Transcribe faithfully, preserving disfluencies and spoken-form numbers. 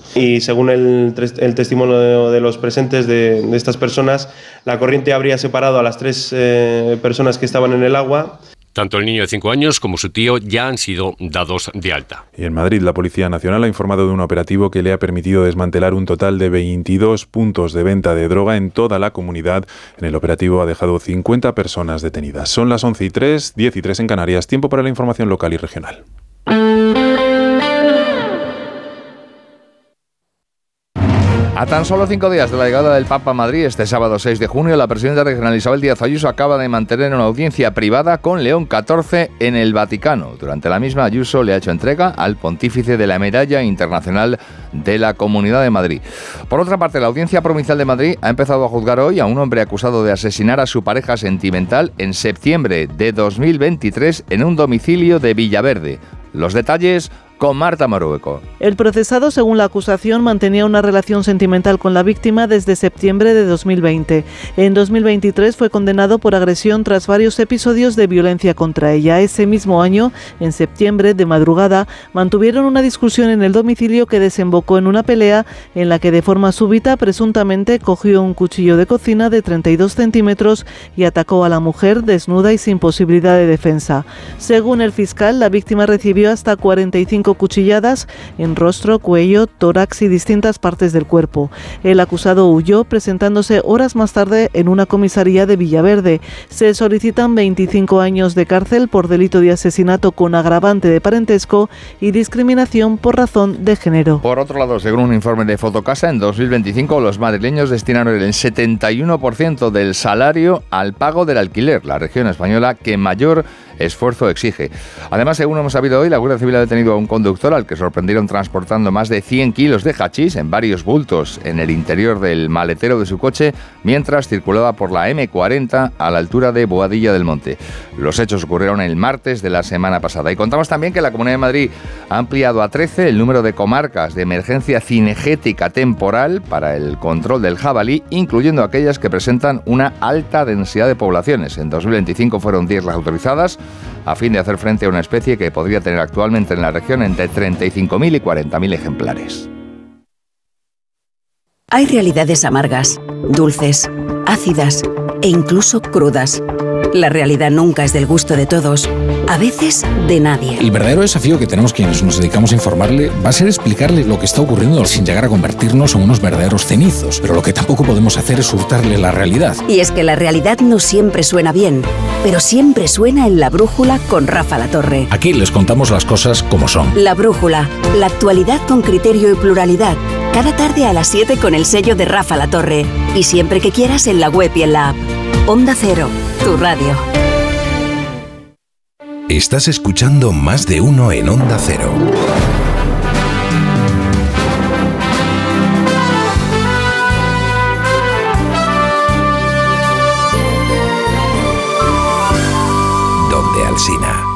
Y según el, el testimonio de los presentes de, de estas personas, la corriente habría separado a las tres eh, personas que estaban en el agua. Tanto el niño de cinco años como su tío ya han sido dados de alta. Y en Madrid, la Policía Nacional ha informado de un operativo que le ha permitido desmantelar un total de veintidós puntos de venta de droga en toda la comunidad. En el operativo ha dejado cincuenta personas detenidas. Son las once y tres, diez y tres en Canarias. Tiempo para la información local y regional. A tan solo cinco días de la llegada del Papa a Madrid este sábado seis de junio, la presidenta regional Isabel Díaz Ayuso acaba de mantener una audiencia privada con León catorce en el Vaticano. Durante la misma, Ayuso le ha hecho entrega al pontífice de la Medalla Internacional de la Comunidad de Madrid. Por otra parte, la Audiencia Provincial de Madrid ha empezado a juzgar hoy a un hombre acusado de asesinar a su pareja sentimental en septiembre de dos mil veintitrés en un domicilio de Villaverde. Los detalles con Marta Marueco. El procesado, según la acusación, mantenía una relación sentimental con la víctima desde septiembre de dos mil veinte. En dos mil veintitrés fue condenado por agresión tras varios episodios de violencia contra ella. Ese mismo año, en septiembre, de madrugada, mantuvieron una discusión en el domicilio que desembocó en una pelea en la que de forma súbita, presuntamente, cogió un cuchillo de cocina de treinta y dos centímetros y atacó a la mujer desnuda y sin posibilidad de defensa. Según el fiscal, la víctima recibió hasta cuarenta y cinco cuchilladas en rostro, cuello, tórax y distintas partes del cuerpo. El acusado huyó, presentándose horas más tarde en una comisaría de Villaverde. Se solicitan veinticinco años de cárcel por delito de asesinato con agravante de parentesco y discriminación por razón de género. Por otro lado, según un informe de Fotocasa, en dos mil veinticinco los madrileños destinaron el setenta y uno por ciento del salario al pago del alquiler, la región española que mayor esfuerzo exige. Además, según hemos sabido hoy, la Guardia Civil ha detenido a un conductor al que sorprendieron transportando más de cien kilos de hachís en varios bultos en el interior del maletero de su coche mientras circulaba por la eme cuarenta a la altura de Boadilla del Monte. Los hechos ocurrieron el martes de la semana pasada. Y contamos también que la Comunidad de Madrid ha ampliado a trece el número de comarcas de emergencia cinegética temporal para el control del jabalí, incluyendo aquellas que presentan una alta densidad de poblaciones. En dos mil veinticinco fueron diez las autorizadas, a fin de hacer frente a una especie que podría tener actualmente en la región entre treinta y cinco mil y cuarenta mil ejemplares. Hay realidades amargas, dulces, ácidas e incluso crudas. La realidad nunca es del gusto de todos, a veces de nadie. El verdadero desafío que tenemos quienes nos dedicamos a informarle va a ser explicarle lo que está ocurriendo sin llegar a convertirnos en unos verdaderos cenizos. Pero lo que tampoco podemos hacer es hurtarle la realidad. Y es que la realidad no siempre suena bien, pero siempre suena en La Brújula con Rafa Latorre. Aquí les contamos las cosas como son. La Brújula, la actualidad con criterio y pluralidad. Cada tarde a las siete con el sello de Rafa Latorre. Y siempre que quieras en la web y en la app. Onda Cero, tu radio. Estás escuchando Más de Uno en Onda Cero. Donde Alsina.